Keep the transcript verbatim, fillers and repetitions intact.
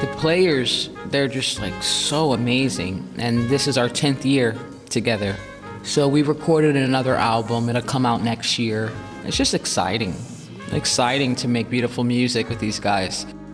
The players, they're just like so amazing, and this is our tenth year together. So we recorded another album, it'll come out next year. It's just exciting, exciting to make beautiful music with these guys.